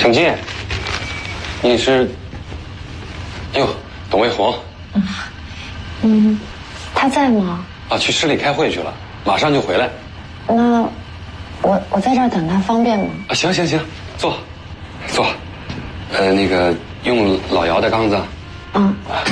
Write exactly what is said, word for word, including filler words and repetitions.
请进。你是？哟，董卫红。 嗯嗯，他在吗？ 啊，去市里开会去了，马上就回来。 那我我在这儿等他方便吗？ 啊，行行行，坐，坐。呃，那个用老姚的缸子。 嗯。